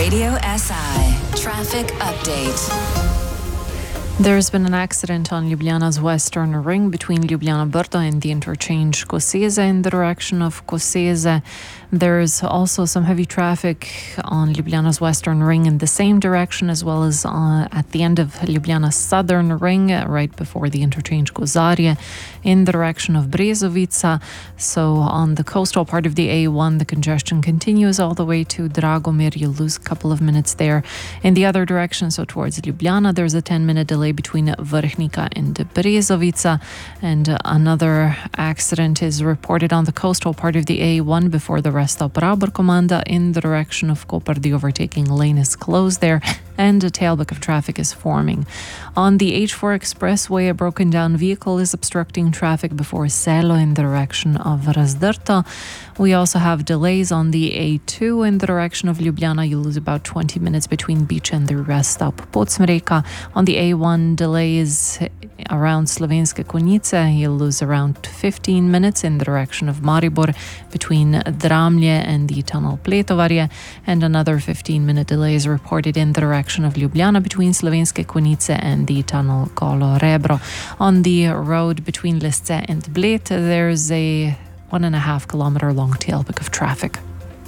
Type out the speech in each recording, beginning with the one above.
Radio SI Traffic Update. There's been an accident on Ljubljana's western ring between Ljubljana-Brdo and the interchange Koseze in the direction of Koseze. There's also some heavy traffic on Ljubljana's western ring in the same direction, as well as at the end of Ljubljana's southern ring, right before the interchange Kozarje, in the direction of Brezovica. So on the coastal part of the A1, the congestion continues all the way to Dragomir. You'll lose a couple of minutes there. In the other direction, so towards Ljubljana, there's a 10-minute delay between Vrhnika and Brezovica, and another accident is reported on the coastal part of the A1 before the rest stop Rauber-Komanda in the direction of Koper. The overtaking lane is closed there and a tailback of traffic is forming. On the H4 expressway, a broken down vehicle is obstructing traffic before Selo in the direction of Razdrto. We also have delays on the A2 in the direction of Ljubljana. You lose about 20 minutes between Beach and the rest stop Podsmreka. On the A1, delays around Slovenske Konjice. You'll lose around 15 minutes in the direction of Maribor between Dramlje and the tunnel Pletovarje, and another 15-minute delay is reported in the direction of Ljubljana between Slovenske Konjice and the tunnel Golo Rebro. On the road between Lesce and Bled, there's a 1.5 kilometer long tailback of traffic.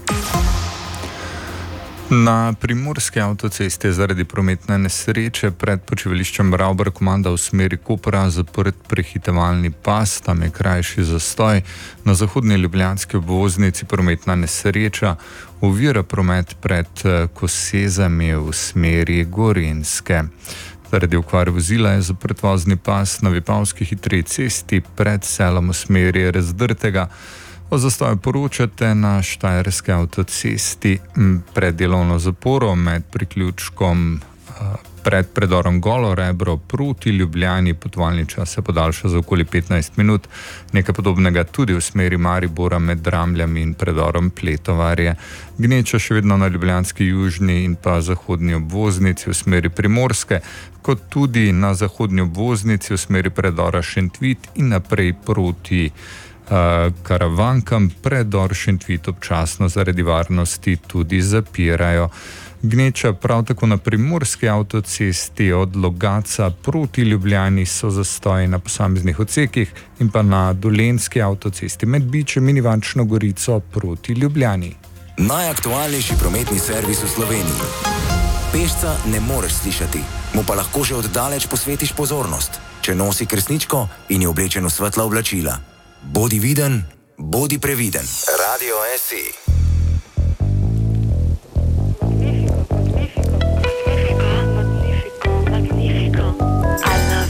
Na primorski avtocesti je zaradi prometne nesreče pred počivališčem Rauber-Komanda v smeri Kopra zaprt prehitevalni pas, tam je krajši zastoj. Na zahodni ljubljanski obvoznici prometna nesreča ovira promet pred Kosezami v smeri Gorenjske. Zaradi okvare vozila je zaprt vozni pas na Vipavski hitri cesti pred selom v smeri Razdrtega. O zastoju poročate na Štajerski avtocesti pred delovno zaporo med priključkom pred predorom Golo Rebro proti Ljubljani. Potovalni čas se podaljša za okoli 15 minut. Nekaj podobnega tudi v smeri Maribora med Dramljami in predorom Pletovarje. Gneča še vedno na ljubljanski južni in pa zahodni obvoznici v smeri Primorske, kot tudi na zahodni obvoznici v smeri predora Šentvit in naprej proti Karavankam. Predor Šentvit občasno zaradi varnosti tudi zapirajo. Gneča prav tako na primorski avtocesti od Logatca proti Ljubljani so zastoji na posameznih odsekih in pa na Dolenjski avtocesti med Bičem in Ivančno Gorico proti Ljubljani. Najaktualnejši prometni servis v Sloveniji. Pešca ne moreš slišati, mu pa lahko že oddaleč posvetiš pozornost, če nosi kresničko in je oblečen v svetla oblačila. Bodi viden, bodi previden. Radio SI.